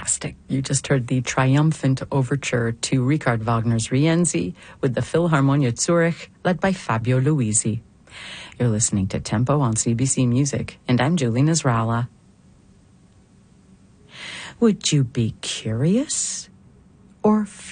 fantastic. You just heard the triumphant overture to Richard Wagner's Rienzi with the Philharmonia Zurich, led by Fabio Luisi. You're listening to Tempo on CBC Music, and I'm Julie Nasrallah. Would you be curious or